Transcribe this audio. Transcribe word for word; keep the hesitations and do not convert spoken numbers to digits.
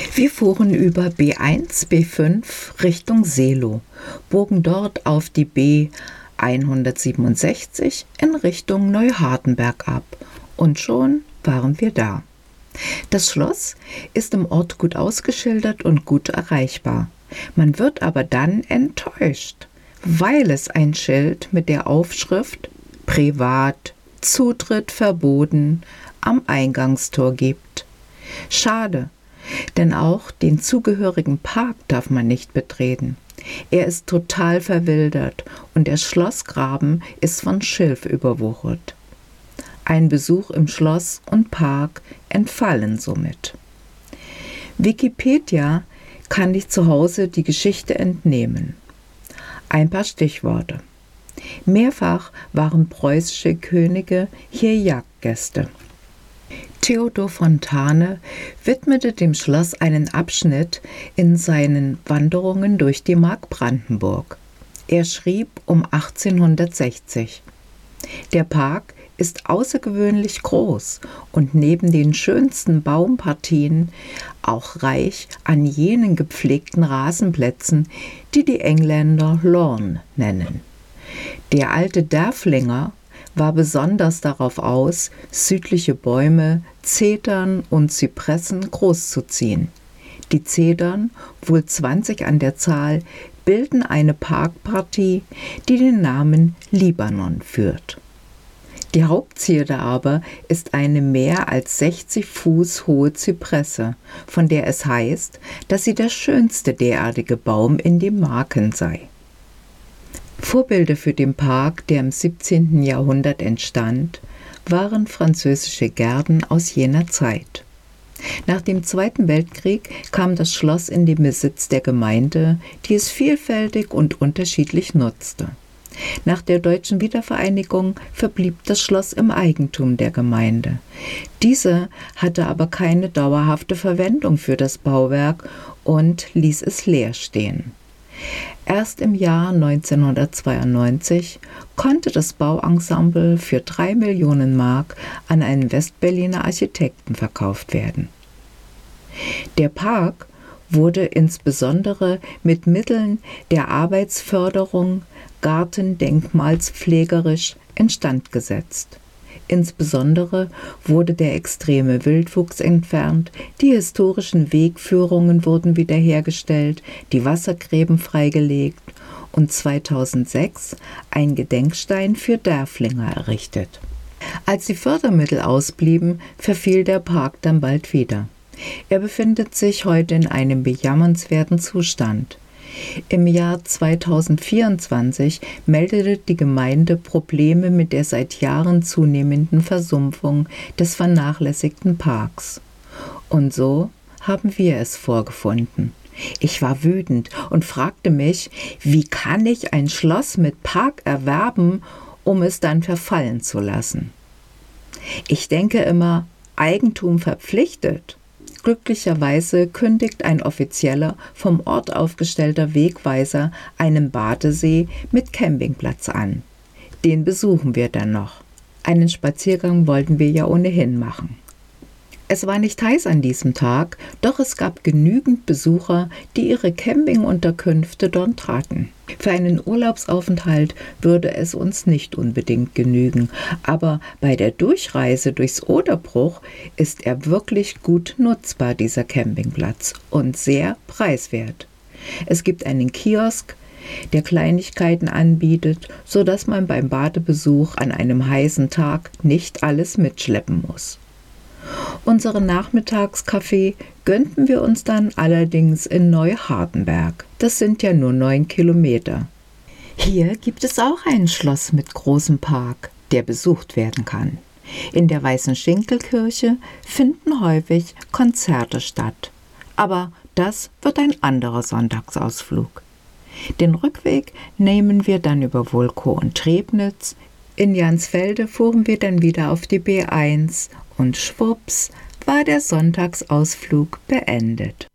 Wir fuhren über B eins, B fünf Richtung Seelow, bogen dort auf die B hundertsiebenundsechzig in Richtung Neuhardenberg ab und schon waren wir da. Das Schloss ist im Ort gut ausgeschildert und gut erreichbar. Man wird aber dann enttäuscht, weil es ein Schild mit der Aufschrift Privat, Zutritt verboten am Eingangstor gibt. Schade, denn auch den zugehörigen Park darf man nicht betreten. Er ist total verwildert und der Schlossgraben ist von Schilf überwuchert. Ein Besuch im Schloss und Park entfallen somit. Wikipedia kann ich zu Hause die Geschichte entnehmen. Ein paar Stichworte. Mehrfach waren preußische Könige hier Jagdgäste. Theodor Fontane widmete dem Schloss einen Abschnitt in seinen Wanderungen durch die Mark Brandenburg. Er schrieb um achtzehnhundertsechzig: Der Park ist außergewöhnlich groß und neben den schönsten Baumpartien auch reich an jenen gepflegten Rasenplätzen, die die Engländer Lawn nennen. Der alte Derfflinger war besonders darauf aus, südliche Bäume, Zetern und Zypressen großzuziehen. Die Zedern, wohl zwanzig an der Zahl, bilden eine Parkpartie, die den Namen Libanon führt. Die Hauptzierde aber ist eine mehr als sechzig Fuß hohe Zypresse, von der es heißt, dass sie der schönste derartige Baum in den Marken sei. Vorbilder für den Park, der im siebzehnten Jahrhundert entstand, waren französische Gärten aus jener Zeit. Nach dem Zweiten Weltkrieg kam das Schloss in den Besitz der Gemeinde, die es vielfältig und unterschiedlich nutzte. Nach der deutschen Wiedervereinigung verblieb das Schloss im Eigentum der Gemeinde. Diese hatte aber keine dauerhafte Verwendung für das Bauwerk und ließ es leer stehen. Erst im Jahr neunzehnhundertzweiundneunzig konnte das Bauensemble für drei Millionen Mark an einen Westberliner Architekten verkauft werden. Der Park wurde insbesondere mit Mitteln der Arbeitsförderung gartendenkmalspflegerisch instand gesetzt. Insbesondere wurde der extreme Wildwuchs entfernt, die historischen Wegführungen wurden wiederhergestellt, die Wassergräben freigelegt und zweitausendsechs ein Gedenkstein für Derfflinger errichtet. Als die Fördermittel ausblieben, verfiel der Park dann bald wieder. Er befindet sich heute in einem bejammernswerten Zustand. Im Jahr zweitausendvierundzwanzig meldete die Gemeinde Probleme mit der seit Jahren zunehmenden Versumpfung des vernachlässigten Parks. Und so haben wir es vorgefunden. Ich war wütend und fragte mich, wie kann ich ein Schloss mit Park erwerben, um es dann verfallen zu lassen? Ich denke immer, Eigentum verpflichtet. Glücklicherweise kündigt ein offizieller, vom Ort aufgestellter Wegweiser einen Badesee mit Campingplatz an. Den besuchen wir dann noch. Einen Spaziergang wollten wir ja ohnehin machen. Es war nicht heiß an diesem Tag, doch es gab genügend Besucher, die ihre Campingunterkünfte dort traten. Für einen Urlaubsaufenthalt würde es uns nicht unbedingt genügen, aber bei der Durchreise durchs Oderbruch ist er wirklich gut nutzbar, dieser Campingplatz, und sehr preiswert. Es gibt einen Kiosk, der Kleinigkeiten anbietet, sodass man beim Badebesuch an einem heißen Tag nicht alles mitschleppen muss. Unseren Nachmittagskaffee gönnten wir uns dann allerdings in Neuhardenberg. Das sind ja nur neun Kilometer. Hier gibt es auch ein Schloss mit großem Park, der besucht werden kann. In der Weißen Schinkelkirche finden häufig Konzerte statt. Aber das wird ein anderer Sonntagsausflug. Den Rückweg nehmen wir dann über Wulkow und Trebnitz. In Jansfelde fuhren wir dann wieder auf die B eins und schwupps war der Sonntagsausflug beendet.